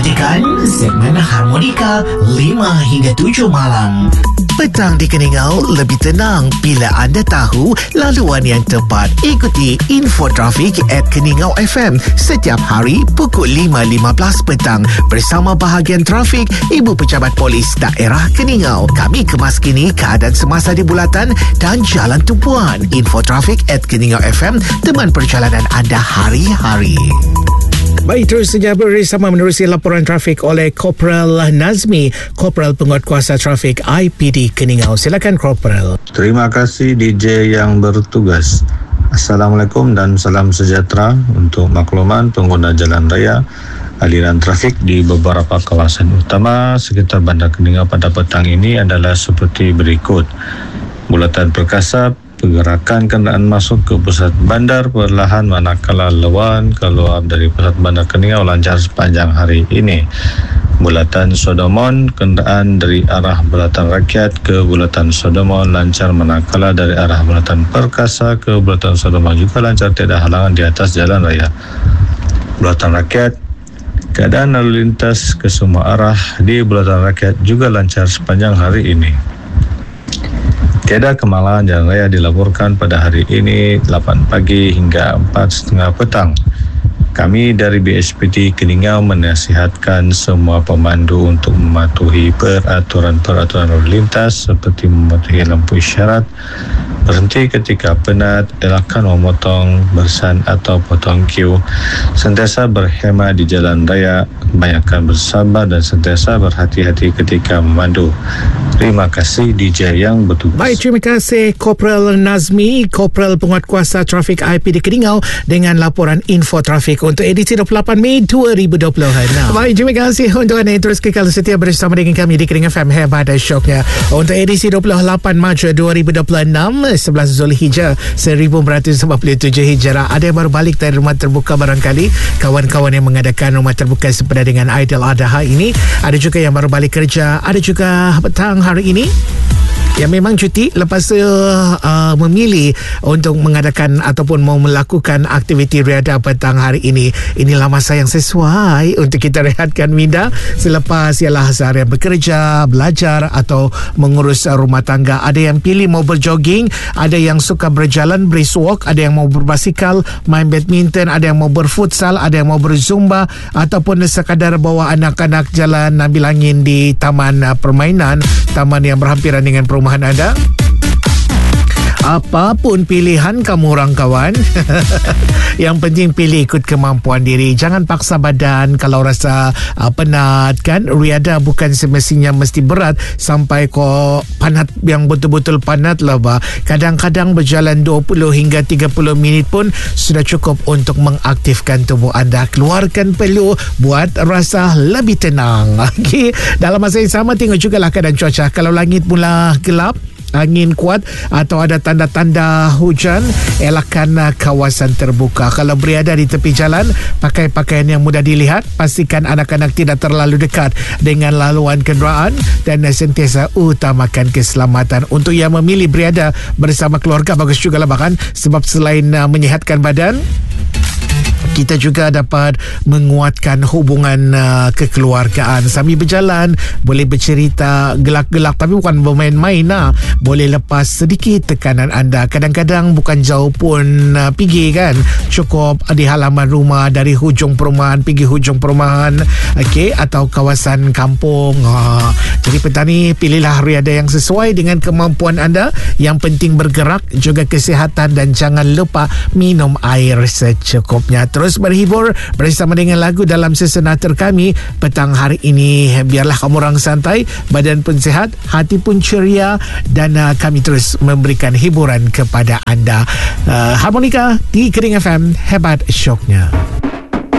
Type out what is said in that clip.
Nantikan segmen Harmonika 5 hingga 7 malam. Petang di Keningau lebih tenang bila anda tahu laluan yang tepat. Ikuti info trafik at Keningau FM setiap hari pukul 5.15 petang bersama bahagian trafik Ibu Pejabat Polis Daerah Keningau. Kami kemaskini keadaan semasa di bulatan dan jalan tumpuan. Info trafik at Keningau FM, teman perjalanan anda hari-hari. Baik, terus saja bersama menerusi laporan trafik oleh Korporal Nazmi, Korporal Penguatkuasa Trafik IPD Keningau. Silakan Korporal. Terima kasih DJ yang bertugas. Assalamualaikum dan salam sejahtera untuk makluman pengguna jalan raya. Aliran trafik di beberapa kawasan utama sekitar Bandar Keningau pada petang ini adalah seperti berikut. Bulatan perkasa, pergerakan kenderaan masuk ke pusat bandar perlahan manakala lawan keluar dari pusat bandar Keningau lancar sepanjang hari ini. Bulatan Sodomon, kenderaan dari arah Bulatan Rakyat ke Bulatan Sodomon lancar manakala dari arah Bulatan Perkasa ke Bulatan Sodomon juga lancar, tiada halangan di atas jalan raya. Bulatan Rakyat, keadaan lalu lintas ke semua arah di Bulatan Rakyat juga lancar sepanjang hari ini. Tiada kemalangan jalan raya dilaporkan pada hari ini 8 pagi hingga 4.30 petang. Kami dari BSPT Keningau menasihatkan semua pemandu untuk mematuhi peraturan-peraturan lalu lintas seperti mematuhi lampu isyarat, berhenti ketika penat, elakkan memotong, bersan atau potong kiu, sentiasa berhemah di jalan raya, banyakkan bersabar dan sentiasa berhati-hati ketika memandu. Terima kasih DJ yang bertugas. Baik, terima kasih Korporal Nazmi, Korporal Penguatkuasa Trafik IPD Keningau dengan laporan info trafik untuk edisi 28 Mei 2026. Baik, terima kasih untuk anda yang terus kekal setia bersama dengan kami di Keningau FM. Hebat syoknya untuk edisi 28 Mac 2026, 11 Zulhijjah 1447 Hijrah. Ada yang baru balik dari rumah terbuka barangkali, kawan-kawan yang mengadakan rumah terbuka sempena dengan Aidil Adha ini. Ada juga yang baru balik kerja, ada juga petang hari ini yang memang cuti lepas memilih untuk mengadakan ataupun mau melakukan aktiviti riadah petang hari ini. Inilah masa yang sesuai untuk kita rehatkan minda selepas ialah seharian bekerja, belajar atau mengurus rumah tangga. Ada yang pilih mau berjogging, ada yang suka berjalan, brisk walk, ada yang mau berbasikal, main badminton, ada yang mau berfutsal, ada yang mau berzumba ataupun sekadar bawa anak-anak jalan ambil angin di taman permainan, taman yang berhampiran dengan perumahan anda. Apapun pilihan kamu orang kawan, yang penting pilih ikut kemampuan diri. Jangan paksa badan kalau rasa penat kan. Riadah bukan semestinya mesti berat sampai kau panat yang betul-betul panat lah bah. Kadang-kadang berjalan 20 hingga 30 minit pun sudah cukup untuk mengaktifkan tubuh anda. Keluarkan peluh buat rasa lebih tenang. Okay. Dalam masa yang sama tengok jugalah keadaan cuaca. Kalau langit mula gelap, angin kuat atau ada tanda-tanda hujan, elakkan kawasan terbuka. Kalau berada di tepi jalan, pakai pakaian yang mudah dilihat, pastikan anak-anak tidak terlalu dekat dengan laluan kenderaan dan sentiasa utamakan keselamatan. Untuk yang memilih berada bersama keluarga, bagus juga lah bahkan, sebab selain menyihatkan badan, kita juga dapat menguatkan hubungan kekeluargaan. Sambil berjalan boleh bercerita gelak-gelak, tapi bukan bermain-main lah. Boleh lepas sedikit tekanan anda. Kadang-kadang bukan jauh pun pergi kan, cukup di halaman rumah, dari hujung perumahan pergi hujung perumahan, okey, atau kawasan kampung. Jadi petani, pilihlah riadah yang sesuai dengan kemampuan anda. Yang penting bergerak, juga kesihatan dan jangan lupa minum air secukupnya. Terus berhibur bersama dengan lagu dalam sesenatur kami petang hari ini. Biarlah kamu orang santai, badan pun sihat, hati pun ceria, dan kami terus memberikan hiburan kepada anda. Harmonika di Keningau FM, hebat syoknya.